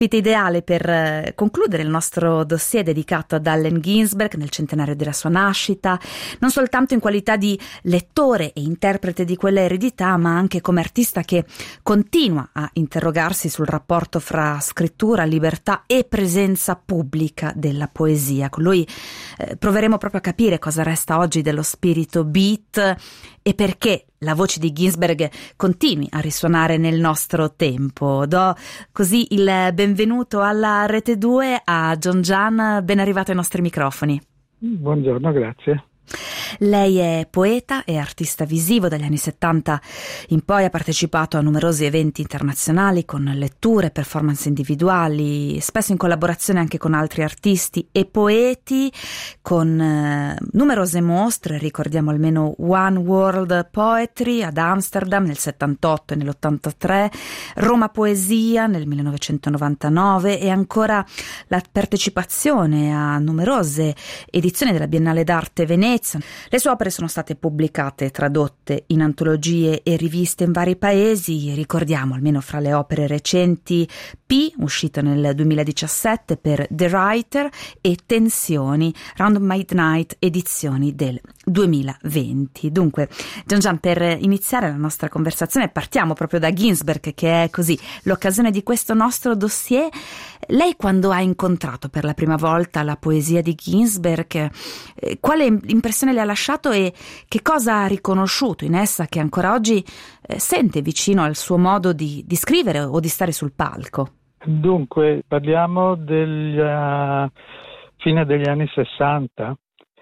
Ospite ideale per concludere il nostro dossier dedicato ad Allen Ginsberg nel centenario della sua nascita, non soltanto in qualità di lettore e interprete di quella eredità, ma anche come artista che continua a interrogarsi sul rapporto fra scrittura, libertà e presenza pubblica della poesia. Con lui proveremo proprio a capire cosa resta oggi dello spirito beat e perché la voce di Ginsberg continui a risuonare nel nostro tempo. Do così il benvenuto alla Rete 2 a John Gian, ben arrivato ai nostri microfoni. Buongiorno, grazie. Lei è poeta e artista visivo. Dagli anni 70 in poi ha partecipato a numerosi eventi internazionali con letture, performance individuali, spesso in collaborazione anche con altri artisti e poeti, con numerose mostre. Ricordiamo almeno One World Poetry ad Amsterdam nel 78 e nell'83, Roma Poesia nel 1999 e ancora la partecipazione a numerose edizioni della Biennale d'Arte Venezia. Le sue opere sono state pubblicate e tradotte in antologie e riviste in vari paesi. Ricordiamo, almeno fra le opere recenti, P, uscito nel 2017 per The Writer, e Tensioni, Round Midnight, edizioni del 2020. Dunque, Gian, per iniziare la nostra conversazione partiamo proprio da Ginsberg, che è così l'occasione di questo nostro dossier. Lei, quando ha incontrato per la prima volta la poesia di Ginsberg, quale impressione le ha lasciato e che cosa ha riconosciuto in essa che ancora oggi sente vicino al suo modo di scrivere o di stare sul palco? Dunque, parliamo della fine degli anni 60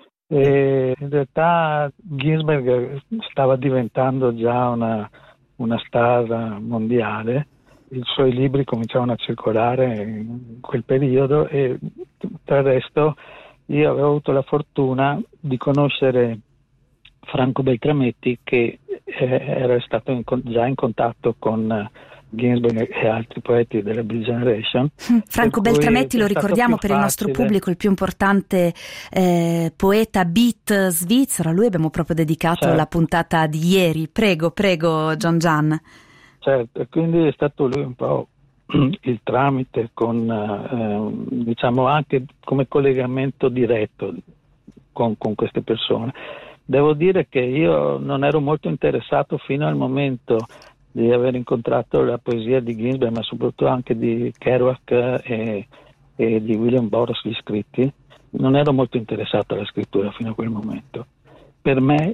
e in realtà Ginsberg stava diventando già una star mondiale. I suoi libri cominciavano a circolare in quel periodo e tra il resto io avevo avuto la fortuna di conoscere Franco Beltrametti, che era stato già in contatto con Ginsberg e altri poeti della Beat Generation. Franco Beltrametti, lo ricordiamo per il nostro pubblico, il più importante poeta beat svizzero. A lui abbiamo proprio dedicato la puntata di ieri. Prego, John Gian. Certo, quindi è stato lui un po' il tramite con diciamo anche come collegamento diretto con queste persone. Devo dire che io non ero molto interessato fino al momento di aver incontrato la poesia di Ginsberg, ma soprattutto anche di Kerouac e di William Burroughs, gli scritti. Non ero molto interessato alla scrittura fino a quel momento. Per me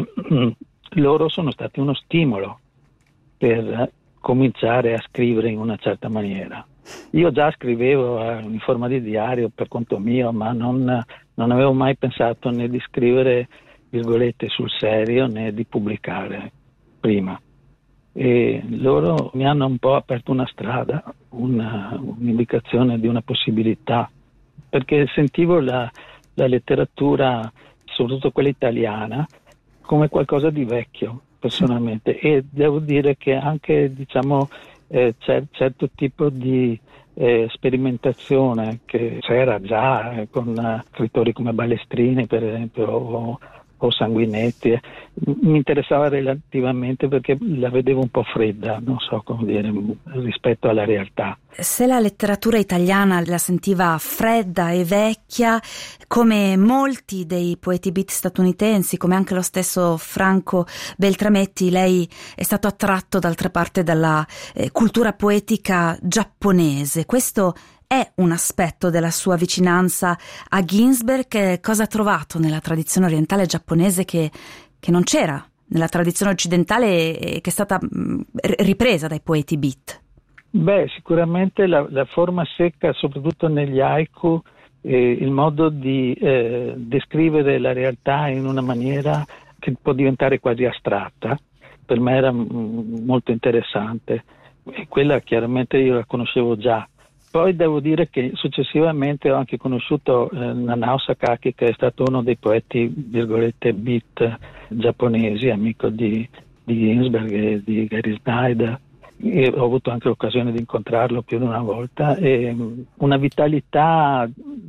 loro sono stati uno stimolo per cominciare a scrivere in una certa maniera. Io già scrivevo in forma di diario per conto mio, ma non avevo mai pensato né di scrivere virgolette sul serio né di pubblicare prima. E loro mi hanno un po' aperto una strada, un'indicazione di una possibilità, perché sentivo la letteratura, soprattutto quella italiana, come qualcosa di vecchio personalmente, e devo dire che anche certo tipo di sperimentazione che c'era già con scrittori come Balestrini per esempio o Sanguinetti mi interessava relativamente, perché la vedevo un po' fredda, non so come dire, rispetto alla realtà. Se la letteratura italiana la sentiva fredda e vecchia, come molti dei poeti beat statunitensi, come anche lo stesso Franco Beltrametti, lei è stato attratto d'altra parte dalla cultura poetica giapponese. Questo è un aspetto della sua vicinanza a Ginsberg. Cosa ha trovato nella tradizione orientale giapponese che non c'era nella tradizione occidentale e che è stata ripresa dai poeti beat? Beh, sicuramente la forma secca, soprattutto negli haiku, il modo di descrivere la realtà in una maniera che può diventare quasi astratta, per me era molto interessante, e quella chiaramente io la conoscevo già. Poi devo dire che successivamente ho anche conosciuto Nanao Sakaki, che è stato uno dei poeti, virgolette, beat giapponesi, amico di Ginsberg e di Gary Snyder. E ho avuto anche l'occasione di incontrarlo più di una volta, e una vitalità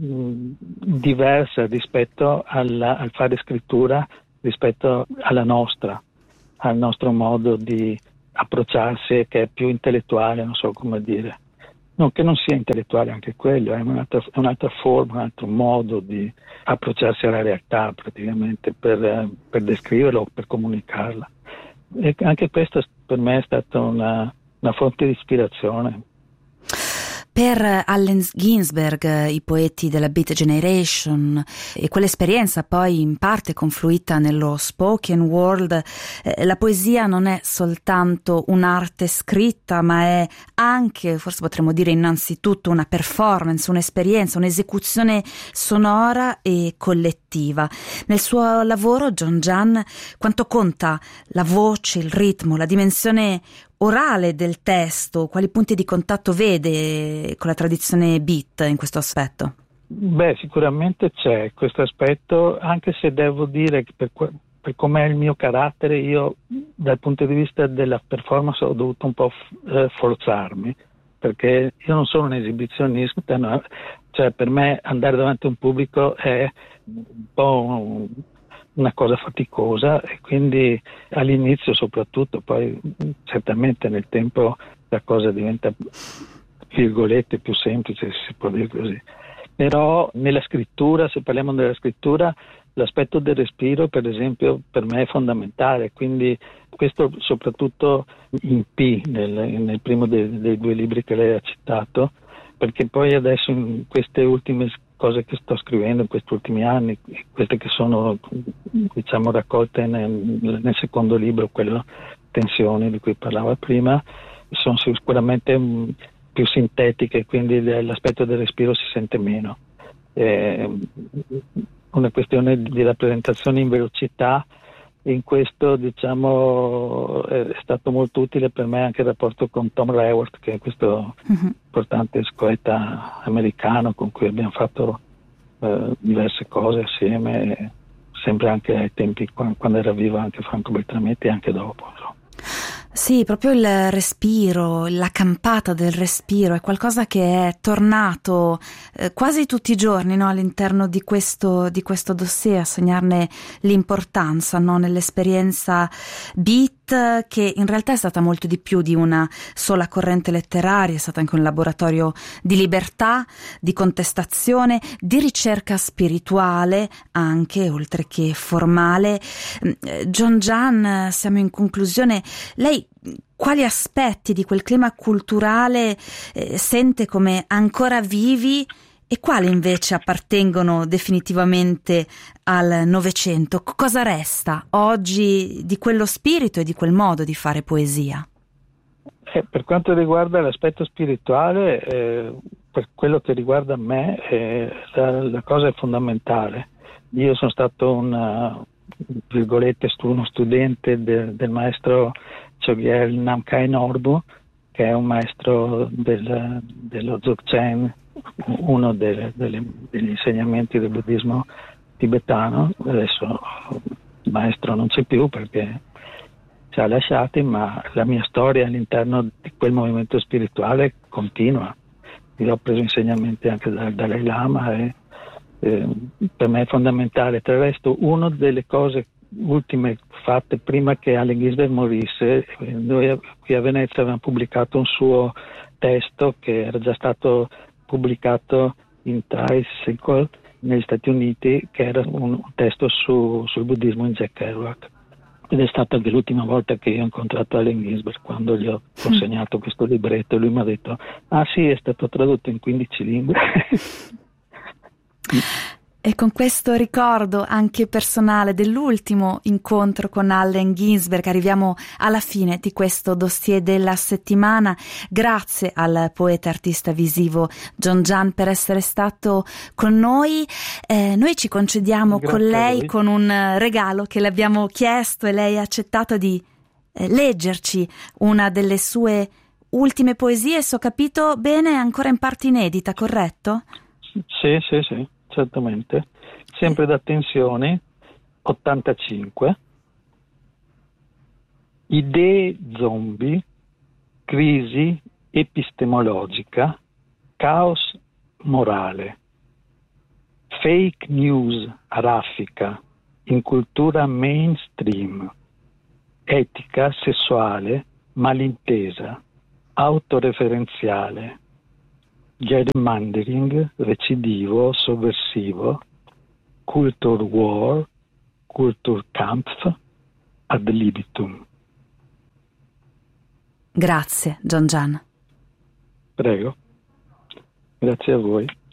diversa rispetto al fare scrittura, rispetto alla nostra, al nostro modo di approcciarsi, che è più intellettuale, non so come dire. Non che non sia intellettuale anche quello, è un'altra forma, un altro modo di approcciarsi alla realtà praticamente per descriverla o per comunicarla. E anche questo per me è stata una fonte di ispirazione. Per Allen Ginsberg, i poeti della Beat Generation, e quell'esperienza poi in parte confluita nello spoken word, la poesia non è soltanto un'arte scritta, ma è anche, forse potremmo dire innanzitutto, una performance, un'esperienza, un'esecuzione sonora e collettiva. Nel suo lavoro, John Jahn, quanto conta la voce, il ritmo, la dimensione orale del testo, quali punti di contatto vede con la tradizione beat in questo aspetto? Beh, sicuramente c'è questo aspetto, anche se devo dire che per com'è il mio carattere, io dal punto di vista della performance ho dovuto un po' forzarmi, perché io non sono un esibizionista, no? Cioè per me andare davanti a un pubblico è un po' una cosa faticosa, e quindi all'inizio soprattutto, poi certamente nel tempo la cosa diventa, virgolette, più semplice, se si può dire così. Però nella scrittura, se parliamo della scrittura, l'aspetto del respiro per esempio per me è fondamentale, quindi questo soprattutto in P, nel primo dei due libri che lei ha citato, perché poi adesso in queste ultime cose che sto scrivendo in questi ultimi anni, queste che sono diciamo raccolte nel secondo libro, quello Tensioni di cui parlava prima, sono sicuramente più sintetiche, quindi l'aspetto del respiro si sente meno. Una questione di rappresentazione in velocità, in questo diciamo è stato molto utile per me anche il rapporto con Tom Raworth, che è questo importante poeta americano con cui abbiamo fatto diverse cose assieme, sempre anche ai tempi quando era vivo anche Franco Beltrametti e anche dopo. Sì, proprio il respiro, la campata del respiro è qualcosa che è tornato quasi tutti i giorni, no, all'interno di questo dossier, a segnarne l'importanza, no, nell'esperienza beat, che in realtà è stata molto di più di una sola corrente letteraria, è stata anche un laboratorio di libertà, di contestazione, di ricerca spirituale, anche oltre che formale. John Jahn, siamo in conclusione. Lei quali aspetti di quel clima culturale sente come ancora vivi e quali invece appartengono definitivamente al Novecento? Cosa resta oggi di quello spirito e di quel modo di fare poesia? Per quanto riguarda l'aspetto spirituale, per quello che riguarda me, la cosa è fondamentale. Io sono stato virgolette, uno studente del maestro Chogyal Namkhai Norbu, che è un maestro dello Dzogchen, uno degli insegnamenti del buddismo tibetano. Adesso il maestro non c'è più perché ci ha lasciati, ma la mia storia all'interno di quel movimento spirituale continua. Io ho preso insegnamenti anche dal Dalai Lama e per me è fondamentale. Tra il resto, una delle cose ultime fatte prima che Allen Ginsberg morisse, noi qui a Venezia avevamo pubblicato un suo testo che era già stato pubblicato in Tricycle negli Stati Uniti, che era un testo sul buddismo in Jack Kerouac, ed è stata anche l'ultima volta che io ho incontrato Allen Ginsberg, quando gli ho consegnato questo libretto, e lui mi ha detto: ah sì, è stato tradotto in 15 lingue. E con questo ricordo anche personale dell'ultimo incontro con Allen Ginsberg arriviamo alla fine di questo dossier della settimana. Grazie al poeta artista visivo John Jahn per essere stato con noi. Noi ci concediamo con lei con un regalo che le abbiamo chiesto e lei ha accettato di leggerci una delle sue ultime poesie. Se ho capito bene, è ancora in parte inedita, corretto? Sì, certamente. Sempre da Tensioni, 85. Idee zombie, crisi epistemologica, caos morale, fake news raffica in cultura mainstream, etica sessuale malintesa, autoreferenziale, gerrymandering, recidivo, sovversivo, Kulturwar, Kulturkampf, ad libitum. Grazie, John Gian. Prego. Grazie a voi.